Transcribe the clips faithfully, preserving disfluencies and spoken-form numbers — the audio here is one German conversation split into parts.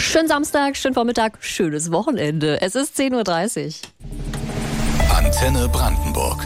Schönen Samstag, schönen Vormittag, schönes Wochenende. Es ist zehn Uhr dreißig. Antenne Brandenburg.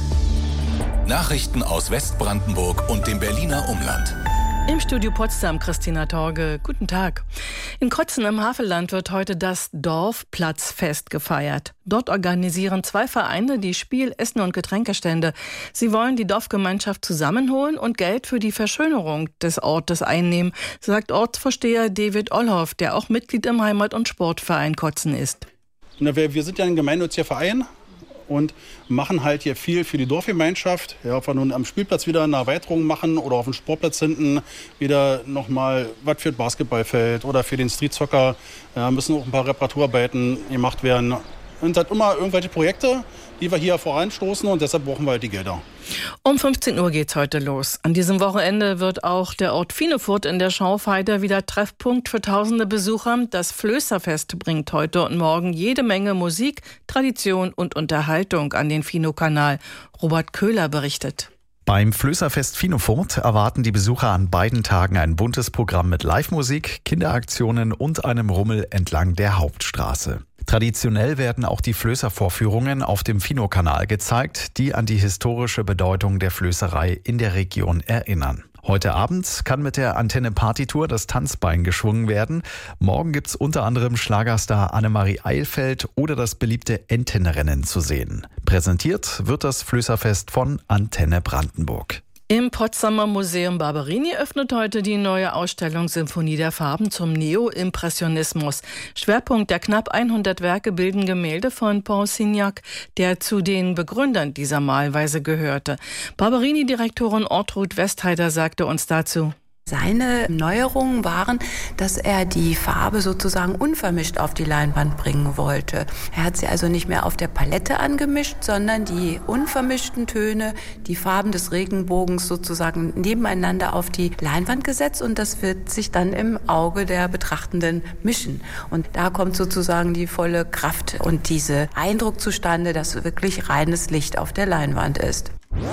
Nachrichten aus Westbrandenburg und dem Berliner Umland. Im Studio Potsdam, Christina Torge. Guten Tag. In Kotzen im Havelland wird heute das Dorfplatzfest gefeiert. Dort organisieren zwei Vereine die Spiel-, Essen- und Getränkestände. Sie wollen die Dorfgemeinschaft zusammenholen und Geld für die Verschönerung des Ortes einnehmen, sagt Ortsvorsteher David Ollhoff, der auch Mitglied im Heimat- und Sportverein Kotzen ist. Na, wir, wir sind ja ein gemeinnütziger Verein und machen halt hier viel für die Dorfgemeinschaft. Ja, ob wir nun am Spielplatz wieder eine Erweiterung machen oder auf dem Sportplatz hinten wieder nochmal was für das Basketballfeld oder für den Streetsoccer. Ja, müssen auch ein paar Reparaturarbeiten gemacht werden. Und halt immer irgendwelche Projekte, die wir hier voranstoßen, und deshalb brauchen wir halt die Gelder. Um fünfzehn Uhr geht's heute los. An diesem Wochenende wird auch der Ort Finefurt in der Schaufelheide wieder Treffpunkt für tausende Besucher. Das Flößerfest bringt heute und morgen jede Menge Musik, Tradition und Unterhaltung an den Fino-Kanal. Robert Köhler berichtet. Beim Flößerfest Finefurt erwarten die Besucher an beiden Tagen ein buntes Programm mit Live-Musik, Kinderaktionen und einem Rummel entlang der Hauptstraße. Traditionell werden auch die Flößervorführungen auf dem Fino-Kanal gezeigt, die an die historische Bedeutung der Flößerei in der Region erinnern. Heute Abend kann mit der Antenne Partytour das Tanzbein geschwungen werden. Morgen gibt's unter anderem Schlagerstar Annemarie Eilfeld oder das beliebte Entenrennen zu sehen. Präsentiert wird das Flößerfest von Antenne Brandenburg. Im Potsdamer Museum Barberini öffnet heute die neue Ausstellung Symphonie der Farben zum Neo-Impressionismus. Schwerpunkt der knapp hundert Werke bilden Gemälde von Paul Signac, der zu den Begründern dieser Malweise gehörte. Barberini-Direktorin Ortrud Westheider sagte uns dazu: Seine Neuerungen waren, dass er die Farbe sozusagen unvermischt auf die Leinwand bringen wollte. Er hat sie also nicht mehr auf der Palette angemischt, sondern die unvermischten Töne, die Farben des Regenbogens sozusagen nebeneinander auf die Leinwand gesetzt, und das wird sich dann im Auge der Betrachtenden mischen. Und da kommt sozusagen die volle Kraft und dieser Eindruck zustande, dass wirklich reines Licht auf der Leinwand ist.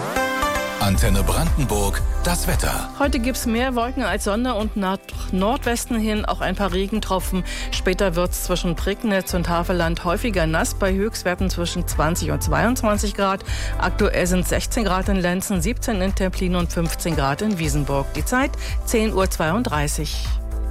Antenne Brandenburg, das Wetter. Heute gibt's mehr Wolken als Sonne und nach Nordwesten hin auch ein paar Regentropfen. Später wird's zwischen Prignitz und Havelland häufiger nass, bei Höchstwerten zwischen zwanzig und zweiundzwanzig Grad. Aktuell sind sechzehn Grad in Lenzen, siebzehn in Templin und fünfzehn Grad in Wiesenburg. Die Zeit zehn Uhr zweiunddreißig.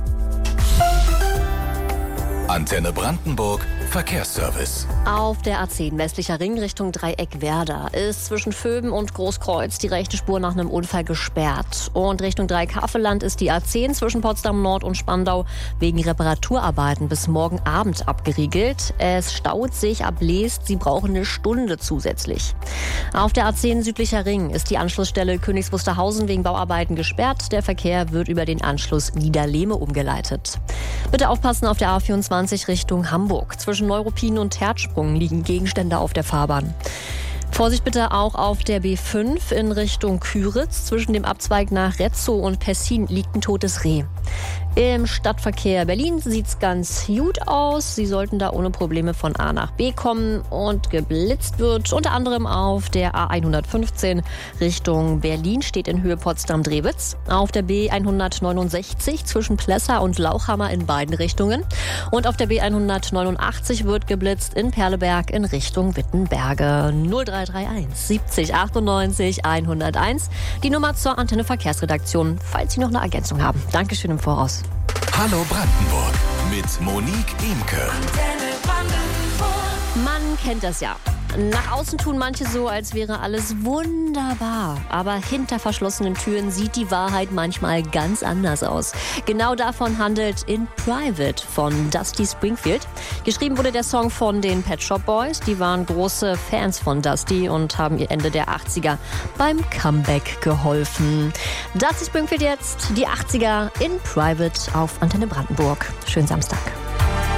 Antenne Brandenburg, Verkehrsservice. Auf der A zehn westlicher Ring Richtung Dreieck Werder ist zwischen Vöben und Großkreuz die rechte Spur nach einem Unfall gesperrt. Und Richtung Dreieck Havelland ist die A zehn zwischen Potsdam Nord und Spandau wegen Reparaturarbeiten bis morgen Abend abgeriegelt. Es staut sich ab Leest, Sie brauchen eine Stunde zusätzlich. Auf der A zehn südlicher Ring ist die Anschlussstelle Königs Wusterhausen wegen Bauarbeiten gesperrt. Der Verkehr wird über den Anschluss Niederlehme umgeleitet. Bitte aufpassen auf der A vierundzwanzig Richtung Hamburg. Zwischen Neuruppin und Herzsprung liegen Gegenstände auf der Fahrbahn. Vorsicht bitte auch auf der B fünf in Richtung Küritz. Zwischen dem Abzweig nach Retzow und Pessin liegt ein totes Reh. Im Stadtverkehr Berlin sieht's ganz gut aus. Sie sollten da ohne Probleme von A nach B kommen, und geblitzt wird unter anderem auf der A hundertfünfzehn Richtung Berlin, steht in Höhe Potsdam-Drewitz. Auf der B hundertneunundsechzig zwischen Plessa und Lauchhammer in beiden Richtungen. Und auf der B hundertneunundachtzig wird geblitzt in Perleberg in Richtung Wittenberge. null drei drei eins siebzig achtundneunzig hunderteins, die Nummer zur Antenne Verkehrsredaktion, falls Sie noch eine Ergänzung haben. Dankeschön im Voraus. Hallo Brandenburg mit Monique Imke. Man kennt das ja. Nach außen tun manche so, als wäre alles wunderbar. Aber hinter verschlossenen Türen sieht die Wahrheit manchmal ganz anders aus. Genau davon handelt In Private von Dusty Springfield. Geschrieben wurde der Song von den Pet Shop Boys. Die waren große Fans von Dusty und haben ihr Ende der achtziger beim Comeback geholfen. Dusty Springfield jetzt, die achtziger In Private auf Antenne Brandenburg. Schönen Samstag.